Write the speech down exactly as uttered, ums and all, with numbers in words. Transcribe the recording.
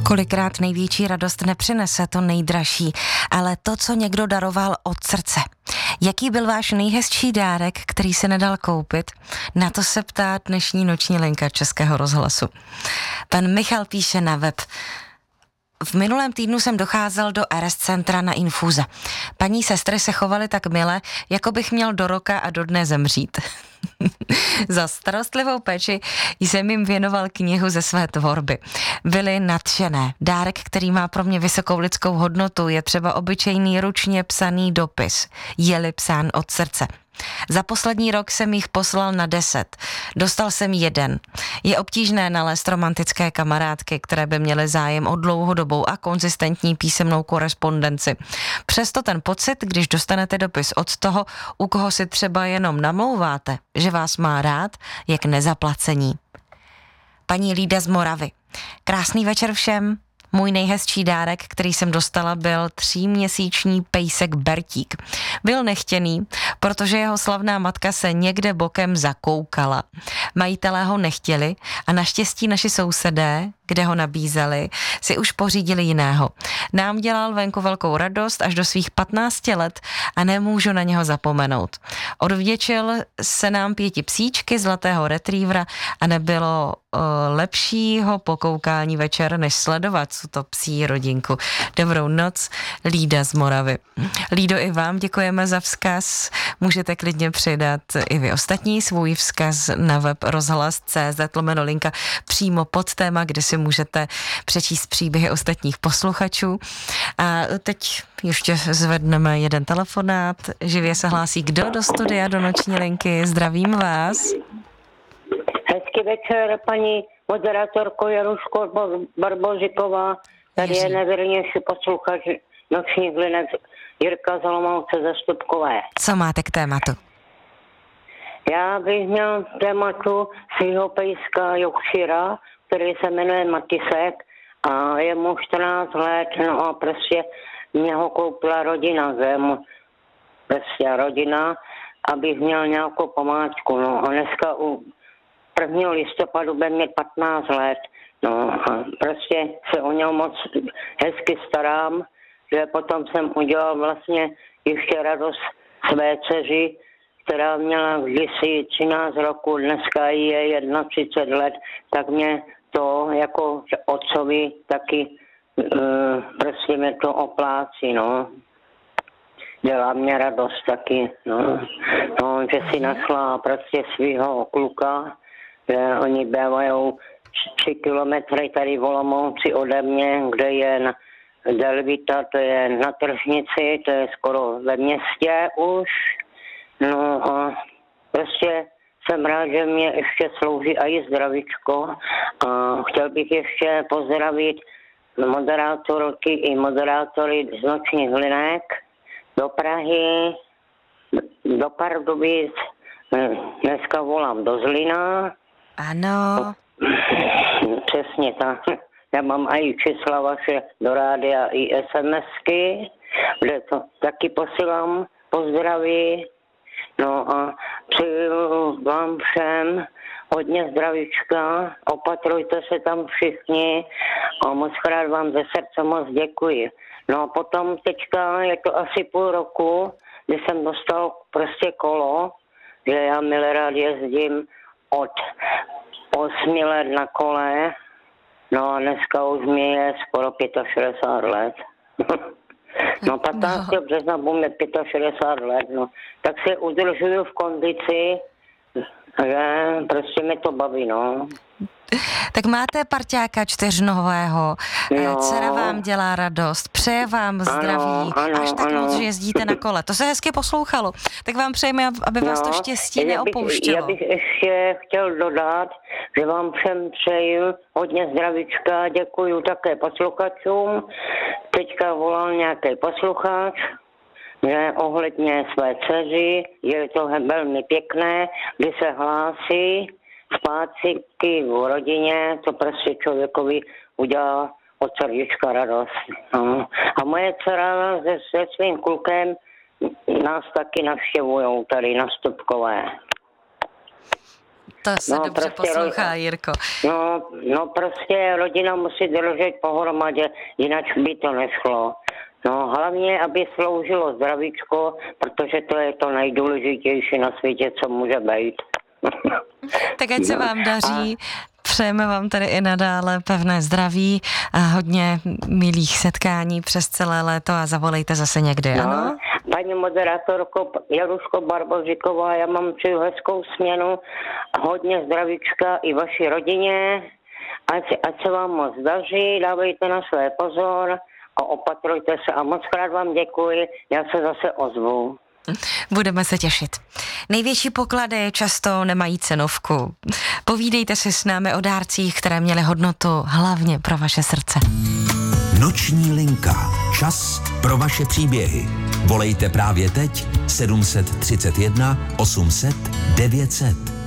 Kolikrát největší radost nepřinese to nejdražší, ale to, co někdo daroval od srdce. Jaký byl váš nejhezčí dárek, který se nedal koupit? Na to se ptá dnešní noční linka Českého rozhlasu. Pan Michal píše na web. V minulém týdnu jsem docházel do R S centra na infuze. Paní sestry se chovaly tak mile, jako bych měl do roka a do dne zemřít. Za starostlivou péči jsem jim věnoval knihu ze své tvorby. Byly nadšené. Dárek, který má pro mě vysokou lidskou hodnotu, je třeba obyčejný ručně psaný dopis. Je-li psán od srdce. Za poslední rok jsem jich poslal na deset. Dostal jsem jeden. Je obtížné nalézt romantické kamarádky, které by měly zájem o dlouhodobou a konzistentní písemnou korespondenci. Přesto ten pocit, když dostanete dopis od toho, u koho si třeba jenom namlouváte, že vás má rád, je k nezaplacení. Paní Lída z Moravy. Krásný večer všem. Můj nejhezčí dárek, který jsem dostala, byl tříměsíční pejsek Bertík. Byl nechtěný, protože jeho slavná matka se někde bokem zakoukala. Majitelé ho nechtěli a naštěstí naši sousedé, kde ho nabízeli, si už pořídili jiného. Nám dělal venku velkou radost až do svých patnácti let a nemůžu na něho zapomenout. Odvděčil se nám pěti psíčky, zlatého retrievera a nebylo o, lepšího pokoukání večer, než sledovat tuto psí rodinku. Dobrou noc, Lída z Moravy. Lído, i vám děkujeme za vzkaz. Můžete klidně přidat i vy ostatní svůj vzkaz na web rozhlas tečka cé zet lomeno linka přímo pod téma, kde si můžete přečíst příběhy ostatních posluchačů. A teď ještě zvedneme jeden telefonát. Živě se hlásí kdo do studia, do noční linky. Zdravím vás. Hezký večer, paní moderátorko Jaruško Barbožiková. Tady je nevěrnější posluchač nočních linek Jirka z Olomouce ze Stupkové. Co máte k tématu? Já bych měl tématu svýho pejska Yorkshira, který se jmenuje Matisek a je mu čtrnáct let, no a prostě mě ho koupila rodina, že mu prostě rodina, abych měl nějakou památku, no a dneska u prvního listopadu bude mít patnáct let, no a prostě se o něho moc hezky starám, že potom jsem udělal vlastně ještě radost své dceři, která měla kdysi třináct roku, dneska je třicet jedna let, tak mě to jako otcovi taky uh, prostě mě to oplácí, no. Dělá mě radost taky, no. No, že si našla prostě svýho kluka, že oni bývají tři kilometry tady v Olomouci ode mě, kde je na Delvita, to je na tržnici, to je skoro ve městě už. No a prostě jsem rád, že mě ještě slouží i zdravíčko a chtěl bych ještě pozdravit moderátorky i moderátory z nočních linek do Prahy, do Pardubic, dneska volám do Zlína. Ano. Přesně tak. Já mám i čísla vaše do rádia i SMSky, kde to taky posílám pozdraví. No a přeju vám všem hodně zdravíčka, opatrujte se tam všichni a moc krát vám ze srdce moc děkuji. No a potom teďka je to asi půl roku, kdy jsem dostal prostě kolo, že já milé rád jezdím od osmi let na kole, no a dneska už mi je skoro šedesát pět let. No patnáctého No. března bude šedesát pět let, no. Tak se udržuju v kondici, že prostě mi to baví, no. Tak máte parťáka čtyřnohého, no. Dcera vám dělá radost, přeje vám zdraví, ano, ano, až tak ano. moc, že jezdíte na kole. To se hezky poslouchalo. Tak vám přejeme, aby vás no, to štěstí já bych, neopouštělo. Já bych ještě chtěl dodat, že vám všem přeju hodně zdravíčka, děkuju také posluchačům. Teďka volal nějaký posluchač, že ohledně své dceři, je to velmi pěkné, kdy se hlásí zpátky v rodině, to prostě člověkovi udělá od srdíčka radost. No. A moje dcera se, se svým klukem nás taky navštěvujou tady na Stupkové. To se No, dobře prostě poslouchá, ro- Jirko. No, no prostě rodina musí držet pohromadě, jinak by to nešlo. No hlavně, aby sloužilo zdravíčko, protože to je to nejdůležitější na světě, co může být. Tak ať se vám daří. Přejeme vám tady i nadále pevné zdraví a hodně milých setkání přes celé léto a zavolejte zase někdy, No, ano? paní moderátorko Jaruško Barboříková, já mám přeju hezkou směnu, hodně zdravíčka i vaší rodině, ať, ať se vám moc daří, dávejte na své pozor a opatrujte se a moc krát vám děkuji, já se zase ozvu. Budeme se těšit. Největší poklady často nemají cenovku. Povídejte si s námi o dárcích, které měly hodnotu hlavně pro vaše srdce. Noční linka. Čas pro vaše příběhy. Volejte právě teď sedm set třicet jedna osm set devět set.